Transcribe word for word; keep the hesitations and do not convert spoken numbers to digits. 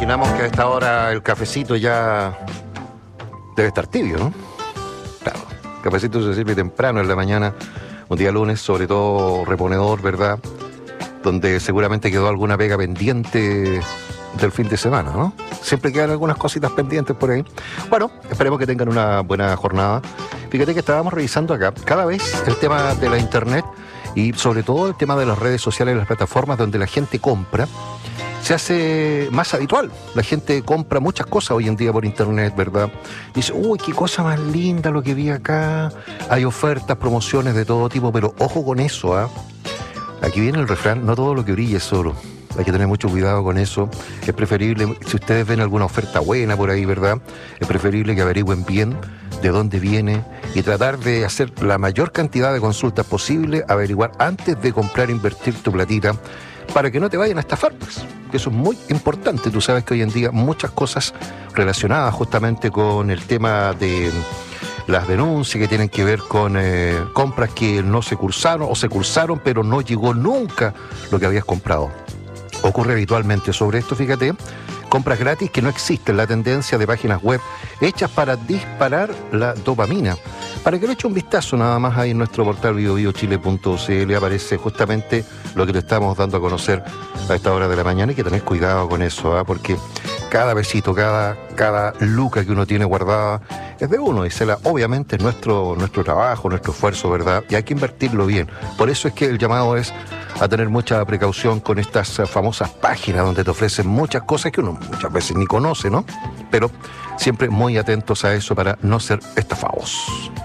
imaginamos que a esta hora el cafecito ya debe estar tibio, ¿no? Claro, el cafecito se sirve temprano en la mañana, un día lunes, sobre todo reponedor, ¿verdad? Donde seguramente quedó alguna pega pendiente del fin de semana, ¿no? Siempre quedan algunas cositas pendientes por ahí. Bueno, esperemos que tengan una buena jornada. Fíjate que estábamos revisando acá, cada vez el tema de la internet y sobre todo el tema de las redes sociales y las plataformas donde la gente compra, se hace más habitual. La gente compra muchas cosas hoy en día por internet, ¿verdad? Dice, uy, qué cosa más linda lo que vi acá. Hay ofertas, promociones de todo tipo, pero ojo con eso, ¿ah? ¿eh? Aquí viene el refrán, no todo lo que brille es oro. Hay que tener mucho cuidado con eso. Es preferible, si ustedes ven alguna oferta buena por ahí, ¿verdad? Es preferible que averigüen bien de dónde viene y tratar de hacer la mayor cantidad de consultas posible, averiguar antes de comprar, invertir tu platita, para que no te vayan a estafar, pues. Eso es muy importante. Tú sabes que hoy en día muchas cosas relacionadas justamente con el tema de las denuncias que tienen que ver con eh, compras que no se cursaron o se cursaron pero no llegó nunca lo que habías comprado. Ocurre habitualmente. Sobre esto, fíjate, compras gratis que no existen, la tendencia de páginas web hechas para disparar la dopamina. Para que le eche un vistazo nada más ahí en nuestro portal bio bio chile punto c l aparece justamente lo que le estamos dando a conocer a esta hora de la mañana. Hay que tener cuidado con eso, ¿eh? Porque cada besito, cada, cada luca que uno tiene guardada es de uno y se la, obviamente es nuestro, nuestro trabajo, nuestro esfuerzo, ¿verdad? Y hay que invertirlo bien. Por eso es que el llamado es a tener mucha precaución con estas famosas páginas donde te ofrecen muchas cosas que uno muchas veces ni conoce, ¿no? Pero siempre muy atentos a eso para no ser estafados.